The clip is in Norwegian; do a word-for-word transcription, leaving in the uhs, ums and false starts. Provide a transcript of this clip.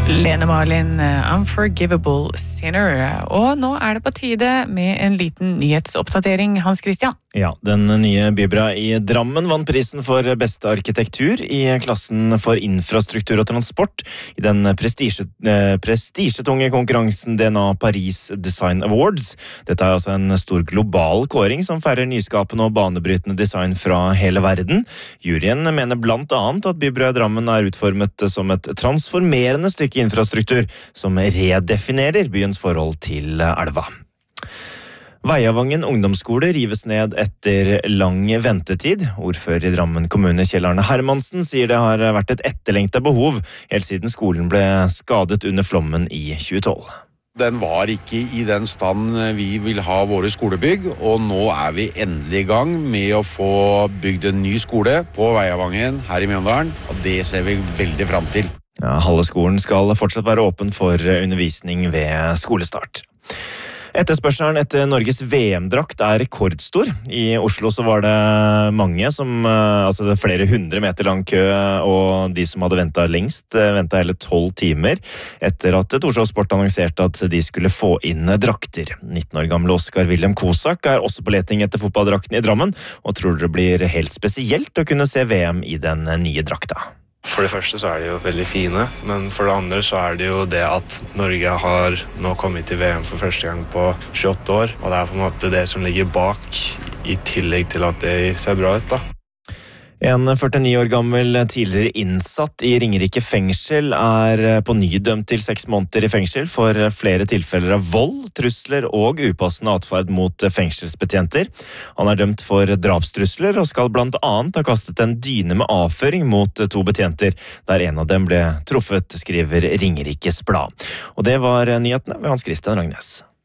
Lene Marlin, Unforgivable Sinner. Og nå er det på tide med en liten nyhetsoppdatering, Hans Christian. Ja, den nye bybra i Drammen vant prisen for beste arkitektur i klassen for infrastruktur og transport i den prestisje, eh, prestisjetunge konkurransen D N A Paris Design Awards. Dette er altså en stor global kåring som feirer nyskapende og banebrytende design fra hele verden. Juryen mener blant annet at bybra i Drammen er utformet som et transformerende stykke infrastruktur som redefinerer byens forhold til elva. Veiavangen ungdomsskole rives ned etter lang ventetid. Ordfører i Drammen kommune Kjell Arne Hermansen sier det har vært et etterlengtet behov helt siden skolen ble skadet under flommen i tjue tolv. Den var ikke i den stand vi vil ha våre skolebygg, og nå er vi endelig i gang med å få bygd en ny skole på Veiavangen her i Mjøndalen, og det ser vi veldig fram til. Ja, halve skolen skal fortsatt være åpen for undervisning ved skolestart. Etterspørselen etter Norges V M-drakt er rekordstor. I Oslo så var det mange som, altså det er flere hundre meter lang kø, og de som hadde ventet lengst, ventet hele tolv timer, etter at Torshov Sport annonserte at de skulle få inn drakter. nitten år gamle Oskar William Kosak er også på leting etter fotballdrakten i Drammen, og tror det blir helt spesielt å kunne se V M i den nye drakta. For det første så er de jo veldig fine, men for det andre så er det jo det at Norge har nå kommet til V M for første gang på tjueåtte år, og det er på en måte det som ligger bak, i tillegg til at det ser bra ut da. En førtini år gammel tidligere innsatt i Ringerike fengsel er på ny dømt til seks måneder i fengsel for flere tilfeller av vold, trusler og upassende atferd mot fengselsbetjenter. Han er dømt for drapstrusler og skal blant annet ha kastet en dyne med avføring mot to betjenter, der en av dem ble truffet, skriver Ringerikes Blad. Og det var nyhetene ved Hans Christian Ragnes.